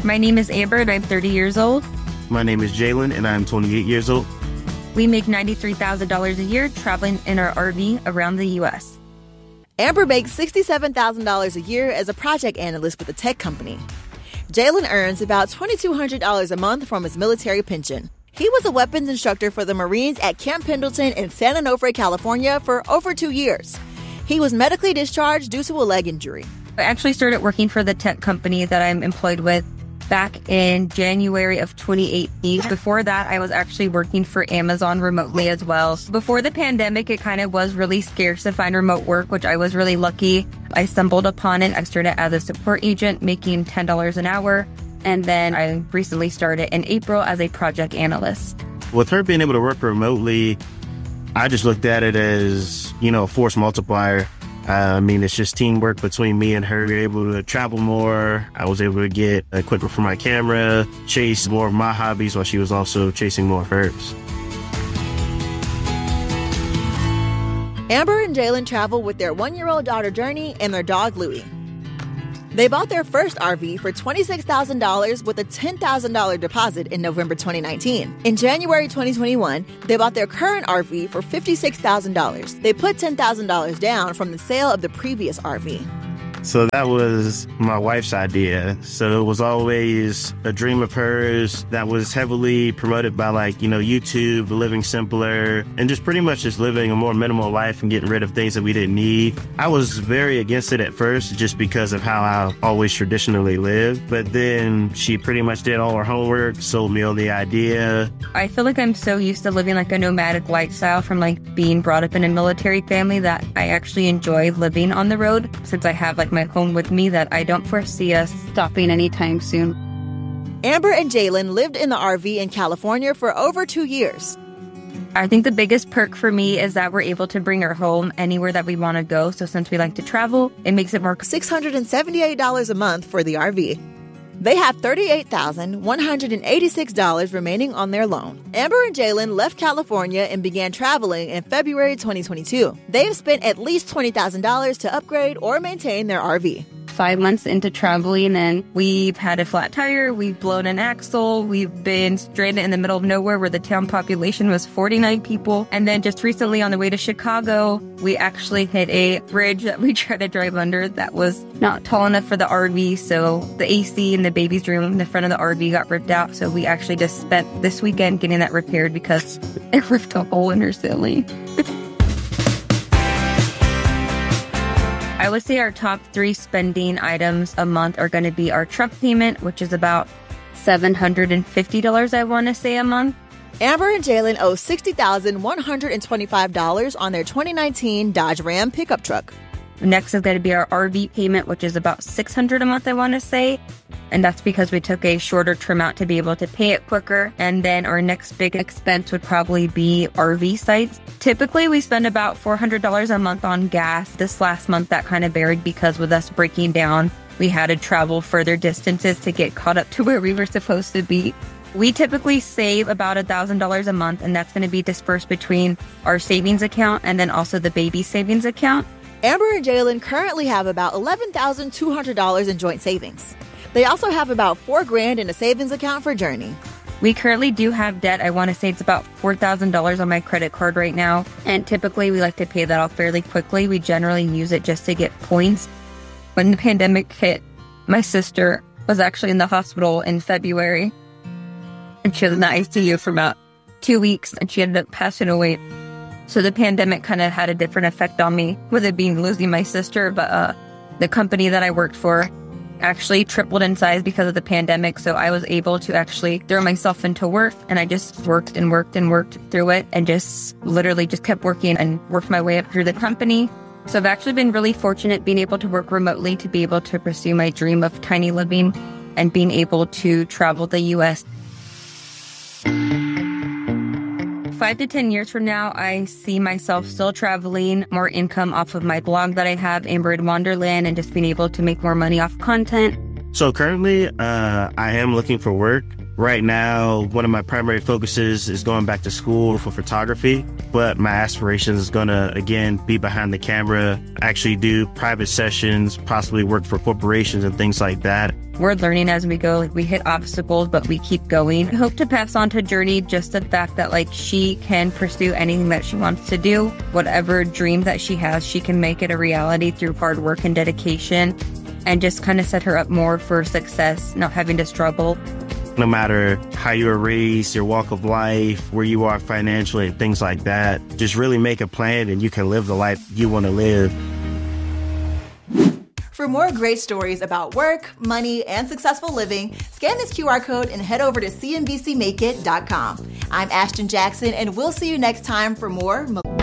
My name is Amber and I'm 30 years old. My name is Jalen and I'm 28 years old. We make $93,000 a year traveling in our RV around the U.S. Amber makes $67,000 a year as a project analyst with a tech company. Jalen earns about $2,200 a month from his military pension. He was a weapons instructor for the Marines at Camp Pendleton in San Onofre, California for over 2 years. He was medically discharged due to a leg injury. I actually started working for the tech company that I'm employed with back in January of 2018. Before that, I was actually working for Amazon remotely as well. Before the pandemic, it kind of was really scarce to find remote work, which I was really lucky. I stumbled upon it. I started as a support agent, making $10 an hour. And then I recently started in April as a project analyst. With her being able to work remotely, I just looked at it as, a force multiplier. It's just teamwork between me and her. We were able to travel more. I was able to get equipment for my camera, chase more of my hobbies while she was also chasing more of hers. Amber and Jalen travel with their 1-year-old daughter, Journey, and their dog, Louie. They bought their first RV for $26,000 with a $10,000 deposit in November 2019. In January 2021, they bought their current RV for $56,000. They put $10,000 down from the sale of the previous RV. So that was my wife's idea. So it was always a dream of hers that was heavily promoted by YouTube, Living Simpler, and just pretty much just living a more minimal life and getting rid of things that we didn't need. I was very against it at first just because of how I always traditionally lived. But then she pretty much did all her homework, sold me on the idea. I feel like I'm so used to living like a nomadic lifestyle from being brought up in a military family that I actually enjoy living on the road since I have my home with me that I don't foresee us stopping anytime soon. Amber and Jalen lived in the RV in California for over 2 years. I think the biggest perk for me is that we're able to bring her home anywhere that we want to go. So since we like to travel, it makes it more $678 a month for the RV. They have $38,186 remaining on their loan. Amber and Jalen left California and began traveling in February 2022. They've spent at least $20,000 to upgrade or maintain their RV. 5 months into traveling and we've had a flat tire, we've blown an axle, we've been stranded in the middle of nowhere where the town population was 49 people. And then just recently on the way to Chicago, we actually hit a bridge that we tried to drive under that was not tall enough for the RV. So the AC in the baby's room in the front of the RV got ripped out. So we actually just spent this weekend getting that repaired because it ripped a hole in her ceiling. I would say our top 3 spending items a month are going to be our truck payment, which is about $750, I want to say, a month. Amber and Jalen owe $60,125 on their 2019 Dodge Ram pickup truck. Next is going to be our RV payment, which is about $600 a month, I want to say. And that's because we took a shorter term out to be able to pay it quicker. And then our next big expense would probably be RV sites. Typically, we spend about $400 a month on gas. This last month, that kind of varied because with us breaking down, we had to travel further distances to get caught up to where we were supposed to be. We typically save about $1,000 a month, and that's going to be dispersed between our savings account and then also the baby savings account. Amber and Jalen currently have about $11,200 in joint savings. They also have about $4,000 in a savings account for Journey. We currently do have debt. I want to say it's about $4,000 on my credit card right now. And typically we like to pay that off fairly quickly. We generally use it just to get points. When the pandemic hit, my sister was actually in the hospital in February. And she was in the ICU for about 2 weeks and she ended up passing away. So the pandemic kind of had a different effect on me with it being losing my sister. But the company that I worked for actually tripled in size because of the pandemic. So I was able to actually throw myself into work and I just worked and worked and worked through it and just literally just kept working and worked my way up through the company. So I've actually been really fortunate being able to work remotely to be able to pursue my dream of tiny living and being able to travel the U.S. 5 to 10 years from now, I see myself still traveling, more income off of my blog that I have, Amber in Wonderland, and just being able to make more money off content. So currently, I am looking for work. Right now, one of my primary focuses is going back to school for photography, but my aspiration is going to, again, be behind the camera, actually do private sessions, possibly work for corporations and things like that. We're learning as we go. We hit obstacles, but we keep going. I hope to pass on to Journey just the fact that she can pursue anything that she wants to do. Whatever dream that she has, she can make it a reality through hard work and dedication, and just kind of set her up more for success, not having to struggle. No matter how you were raised, your walk of life, where you are financially, and things like that, just really make a plan and you can live the life you want to live. For more great stories about work, money, and successful living, scan this QR code and head over to cnbcmakeit.com. I'm Ashton Jackson, and we'll see you next time for more